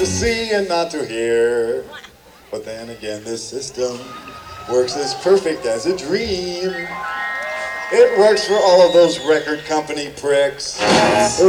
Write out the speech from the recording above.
to see and not to hear. But then again, this system works as perfect as a dream. It works for all of those record company pricks